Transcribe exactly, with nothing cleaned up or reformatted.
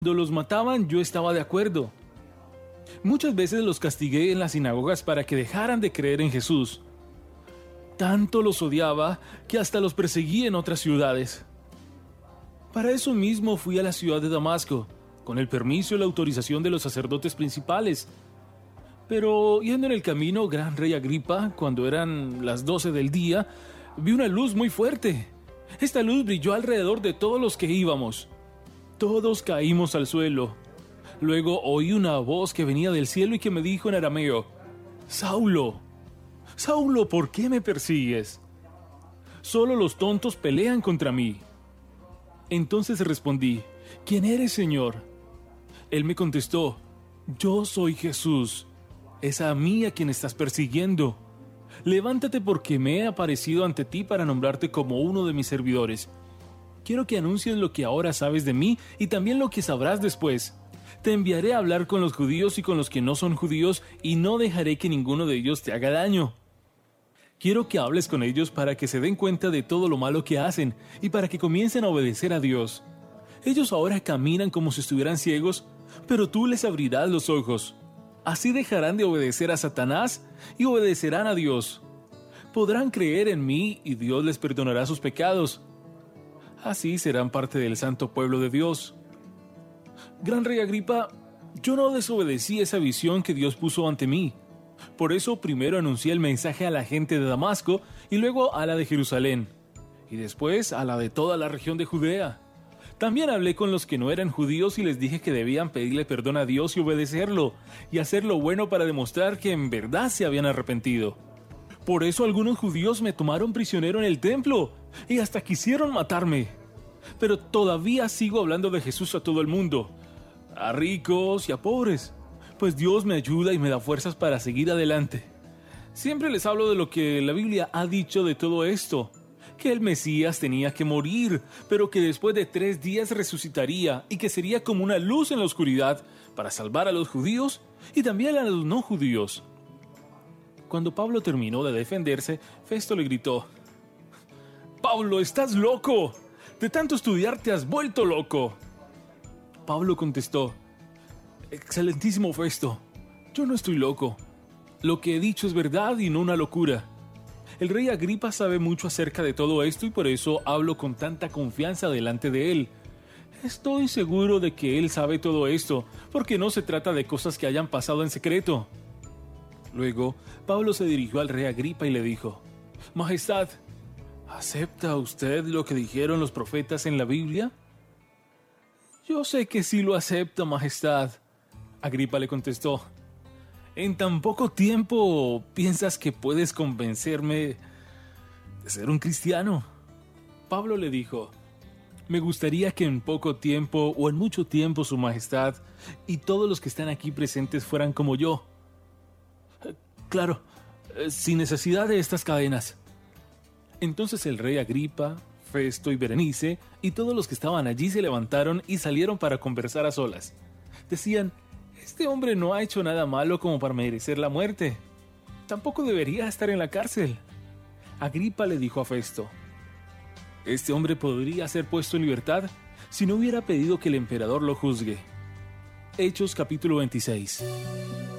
Cuando los mataban, yo estaba de acuerdo. Muchas veces los castigué en las sinagogas para que dejaran de creer en Jesús. Tanto los odiaba que hasta los perseguí en otras ciudades. Para eso mismo fui a la ciudad de Damasco, con el permiso y la autorización de los sacerdotes principales. Pero yendo en el camino, gran rey Agripa, cuando eran las doce del día, vi una luz muy fuerte. Esta luz brilló alrededor de todos los que íbamos. Todos caímos al suelo. Luego oí una voz que venía del cielo y que me dijo en arameo: Saulo, Saulo, ¿por qué me persigues? Solo los tontos pelean contra mí. Entonces respondí: ¿Quién eres, Señor? Él me contestó: Yo soy Jesús. Es a mí a quien estás persiguiendo. Levántate porque me he aparecido ante ti para nombrarte como uno de mis servidores. Quiero que anuncies lo que ahora sabes de mí y también lo que sabrás después. Te enviaré a hablar con los judíos y con los que no son judíos y no dejaré que ninguno de ellos te haga daño. Quiero que hables con ellos para que se den cuenta de todo lo malo que hacen y para que comiencen a obedecer a Dios. Ellos ahora caminan como si estuvieran ciegos, pero tú les abrirás los ojos. Así dejarán de obedecer a Satanás y obedecerán a Dios. Podrán creer en mí y Dios les perdonará sus pecados. Así serán parte del santo pueblo de Dios. Gran rey Agripa, yo no desobedecí esa visión que Dios puso ante mí. Por eso primero anuncié el mensaje a la gente de Damasco y luego a la de Jerusalén, y después a la de toda la región de Judea. También hablé con los que no eran judíos y les dije que debían pedirle perdón a Dios y obedecerlo, y hacer lo bueno para demostrar que en verdad se habían arrepentido. Por eso algunos judíos me tomaron prisionero en el templo, y hasta quisieron matarme. Pero todavía sigo hablando de Jesús a todo el mundo, a ricos y a pobres, pues Dios me ayuda y me da fuerzas para seguir adelante. Siempre les hablo de lo que la Biblia ha dicho de todo esto, que el Mesías tenía que morir, pero que después de tres días resucitaría y que sería como una luz en la oscuridad para salvar a los judíos y también a los no judíos. Cuando Pablo terminó de defenderse, Festo le gritó: «¡Pablo, estás loco! De tanto estudiar te has vuelto loco». Pablo contestó: «Excelentísimo Festo, yo no estoy loco. Lo que he dicho es verdad y no una locura. El rey Agripa sabe mucho acerca de todo esto y por eso hablo con tanta confianza delante de él. Estoy seguro de que él sabe todo esto, porque no se trata de cosas que hayan pasado en secreto». Luego, Pablo se dirigió al rey Agripa y le dijo: «Majestad, ¿acepta usted lo que dijeron los profetas en la Biblia?». «Yo sé que sí lo acepto, majestad». Agripa le contestó: «¿En tan poco tiempo piensas que puedes convencerme de ser un cristiano?». Pablo le dijo: «Me gustaría que en poco tiempo o en mucho tiempo su majestad y todos los que están aquí presentes fueran como yo. Claro, sin necesidad de estas cadenas». Entonces el rey Agripa, Festo y Berenice y todos los que estaban allí se levantaron y salieron para conversar a solas. Decían: «Este hombre no ha hecho nada malo como para merecer la muerte. Tampoco debería estar en la cárcel». Agripa le dijo a Festo: «Este hombre podría ser puesto en libertad si no hubiera pedido que el emperador lo juzgue». Hechos capítulo veintiséis.